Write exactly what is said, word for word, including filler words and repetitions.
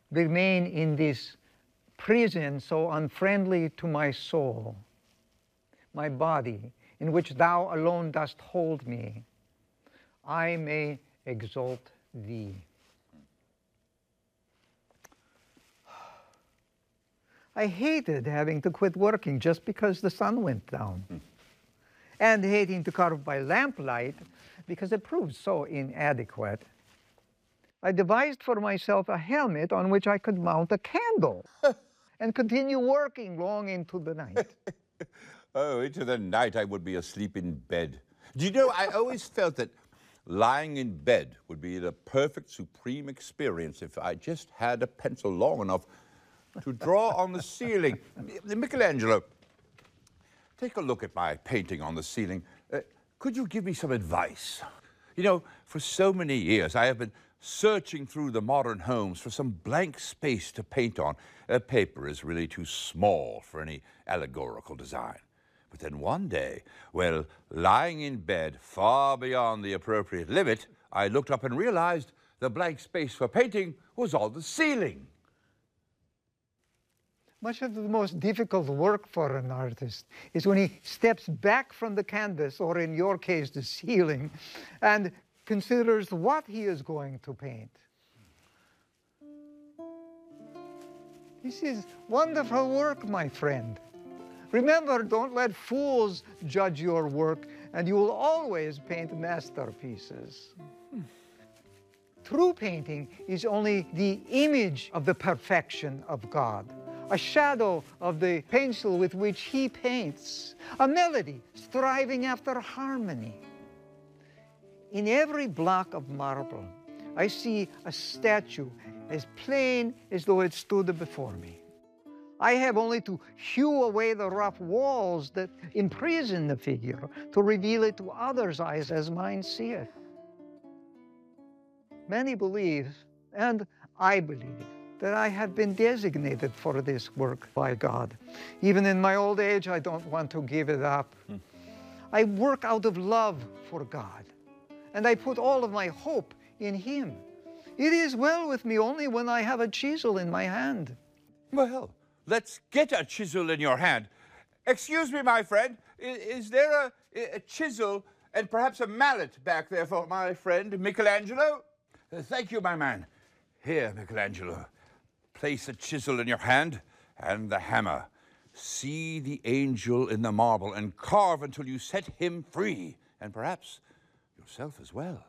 remain in this prison so unfriendly to my soul, my body, in which thou alone dost hold me, I may exalt thee. I hated having to quit working just because the sun went down, mm. and hating to carve by lamplight because it proved so inadequate. I devised for myself a helmet on which I could mount a candle and continue working long into the night. Oh, into the night I would be asleep in bed. Do you know, I always felt that lying in bed would be the perfect, supreme experience if I just had a pencil long enough to draw on the ceiling. Michelangelo, take a look at my painting on the ceiling. Uh, could you give me some advice? You know, for so many years I have been searching through the modern homes for some blank space to paint on. Uh, paper is really too small for any allegorical design. But then one day, well, lying in bed far beyond the appropriate limit, I looked up and realized the blank space for painting was on the ceiling. Much of the most difficult work for an artist is when he steps back from the canvas, or in your case, the ceiling, and considers what he is going to paint. This is wonderful work, my friend. Remember, don't let fools judge your work, and you will always paint masterpieces. Hmm. True painting is only the image of the perfection of God, a shadow of the pencil with which he paints, a melody striving after harmony. In every block of marble, I see a statue as plain as though it stood before me. I have only to hew away the rough walls that imprison the figure to reveal it to others' eyes as mine see it. Many believe, and I believe, that I have been designated for this work by God. Even in my old age, I don't want to give it up. Hmm. I work out of love for God, and I put all of my hope in Him. It is well with me only when I have a chisel in my hand. Well, let's get a chisel in your hand. Excuse me, my friend, is, is there a, a chisel and perhaps a mallet back there for my friend Michelangelo? Uh, thank you, my man. Here, Michelangelo. Place a chisel in your hand and the hammer. See the angel in the marble and carve until you set him free, and perhaps yourself as well.